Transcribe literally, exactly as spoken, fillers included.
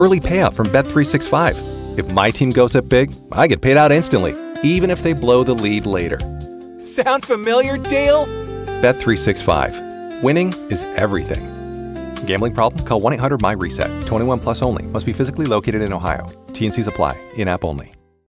Early payout from Bet three sixty-five. If my team goes up big, I get paid out instantly, even if they blow the lead later. Sound familiar, Dale? Bet three sixty-five. Winning is everything. Gambling problem? Call one eight hundred M Y RESET. twenty-one plus only. Must be physically located in Ohio. T N Cs apply. In-app only.